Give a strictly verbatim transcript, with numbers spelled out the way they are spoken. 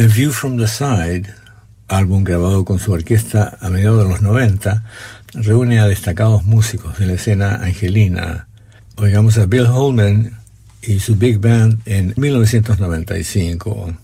A View from the Side, álbum grabado con su orquesta a mediados de los noventa, reúne a destacados músicos de la escena angelina. Oigamos a Bill Holman y su Big Band en mil novecientos noventa y cinco.